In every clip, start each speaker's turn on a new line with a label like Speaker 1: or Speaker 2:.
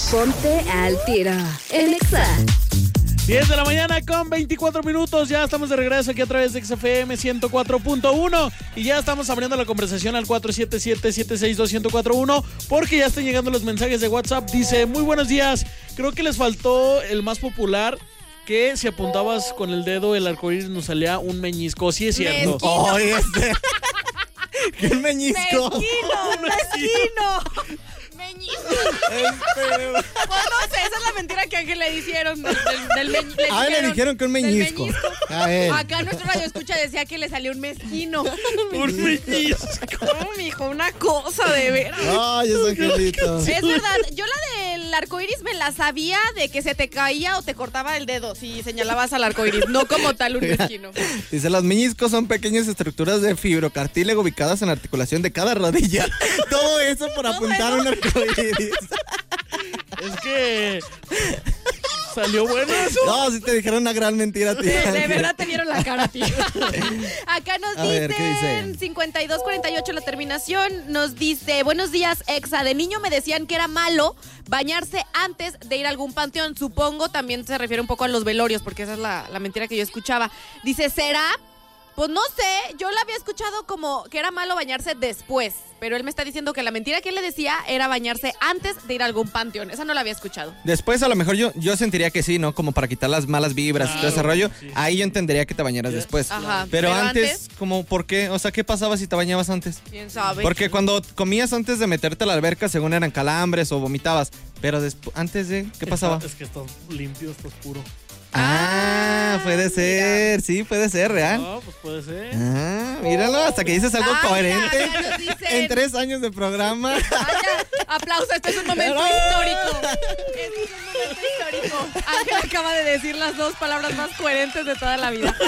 Speaker 1: Ponte al tiro en Exa.
Speaker 2: 10 de la mañana con 24 minutos. Ya estamos de regreso aquí a través de XFM 104.1 y ya estamos abriendo la conversación al 477-762-1041 porque ya están llegando los mensajes de WhatsApp. Dice, muy buenos días. Creo que les faltó el más popular, que si apuntabas con el dedo el arcoíris nos salía un meñisco. Sí es cierto.
Speaker 3: ¡Ay, ¿qué es meñisco?
Speaker 4: ¡Mezquino! Meñisco. Pues no sé, esa es la mentira que a Ángel le hicieron
Speaker 3: le dijeron que un meñisco. A ver.
Speaker 4: Acá nuestro radio escucha decía que le salió un mezquino.
Speaker 2: Un meñisco.
Speaker 4: Oh, mijo, una cosa de veras.
Speaker 3: Ay, es Angelito.
Speaker 4: Es verdad, yo la del arcoíris me la sabía de que se te caía o te cortaba el dedo si señalabas al arcoíris, no como tal un mezquino.
Speaker 3: Dice, los meñiscos son pequeñas estructuras de fibrocartílago ubicadas en la articulación de cada rodilla. Todo eso por apuntar a un arcoíris.
Speaker 2: Es que salió bueno eso.
Speaker 3: No, si te dijeron una gran mentira, tío.
Speaker 4: De verdad te vieron la cara, tío. Acá nos
Speaker 3: ver, ¿qué
Speaker 4: dicen 5248 la terminación. Nos dice, buenos días, Exa. De niño me decían que era malo bañarse antes de ir a algún panteón. Supongo también se refiere un poco a los velorios, porque esa es la mentira que yo escuchaba. Dice, ¿será? Pues no sé, yo la había escuchado como que era malo bañarse después, pero él me está diciendo que la mentira que él le decía era bañarse antes de ir a algún panteón. Esa no la había escuchado.
Speaker 3: Después a lo mejor yo sentiría que sí, ¿no? Como para quitar las malas vibras y todo ese rollo. Sí. Ahí yo entendería que te bañaras después.
Speaker 4: Ajá.
Speaker 3: Pero antes, como, ¿por qué? O sea, ¿qué pasaba si te bañabas antes?
Speaker 4: ¿Quién sabe?
Speaker 3: Porque cuando comías antes de meterte a la alberca, según eran calambres o vomitabas. Pero antes de, ¿qué pasaba?
Speaker 2: Es que estás limpio, estás puro.
Speaker 3: Puede ser, mira. Sí, puede ser, real.
Speaker 2: No, pues puede ser.
Speaker 3: Míralo, hasta que dices algo coherente.
Speaker 4: Ya
Speaker 3: en 3 años de programa.
Speaker 4: Aplausos, este es un momento histórico. Este es un momento histórico. Ángel acaba de decir las 2 palabras más coherentes de toda la vida.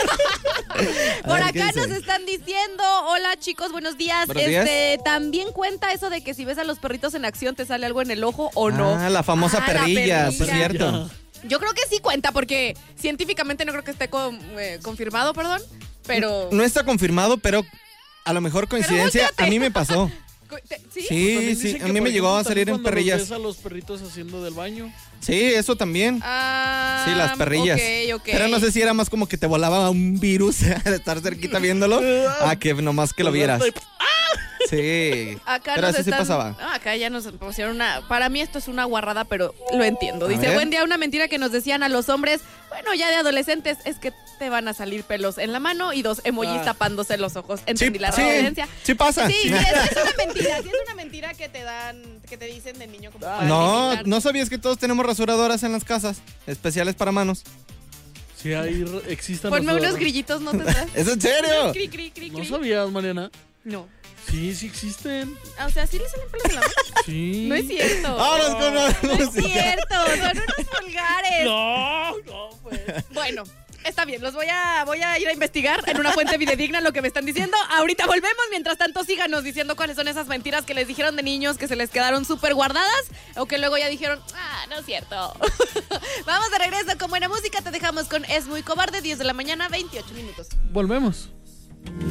Speaker 4: Por acá nos están diciendo, hola chicos, buenos días.
Speaker 3: Buenos días.
Speaker 4: También cuenta eso de que si ves a los perritos en acción te sale algo en el ojo o no.
Speaker 3: La famosa perrilla, es cierto.
Speaker 4: Yo creo que sí cuenta, porque científicamente no creo que esté confirmado, pero...
Speaker 3: No está confirmado, pero a lo mejor coincidencia, a mí me pasó.
Speaker 4: ¿Sí?
Speaker 3: Sí, a mí me llegó a salir en perrillas.
Speaker 2: Ves a los perritos haciendo del baño.
Speaker 3: Sí, eso también. Sí, las perrillas.
Speaker 4: Ok.
Speaker 3: Pero no sé si era más como que te volaba un virus de estar cerquita viéndolo, a que nomás que lo vieras. Sí,
Speaker 4: acá
Speaker 3: pero así sí pasaba.
Speaker 4: Acá ya nos pusieron para mí esto es una guarrada, pero lo entiendo. Dice, buen día, una mentira que nos decían a los hombres, bueno, ya de adolescentes, es que te van a salir pelos en la mano y 2 emojis tapándose los ojos. Entendí la referencia.
Speaker 3: Sí pasa.
Speaker 4: Sí, es una mentira. Sí, es una mentira que te dan, que te dicen de niño como para eliminar.
Speaker 3: No sabías que todos tenemos rasuradoras en las casas, especiales para manos.
Speaker 2: Sí, ahí existen.
Speaker 4: Ponme unos grillitos, ¿no te das?
Speaker 3: ¿Es en serio?
Speaker 2: ¿No sabías, Mariana?
Speaker 4: No.
Speaker 2: Sí existen.
Speaker 4: O sea, ¿sí le salen pelos en la mano?
Speaker 2: Sí.
Speaker 4: No es cierto.
Speaker 3: No
Speaker 4: es cierto, son unos vulgares.
Speaker 2: No, pues.
Speaker 4: Bueno, está bien, voy a ir a investigar en una fuente fidedigna lo que me están diciendo. Ahorita volvemos, mientras tanto síganos diciendo cuáles son esas mentiras que les dijeron de niños que se les quedaron súper guardadas o que luego ya dijeron, no es cierto. Vamos de regreso con buena música, te dejamos con Es Muy Cobarde, 10 de la mañana, 28 minutos.
Speaker 2: Volvemos.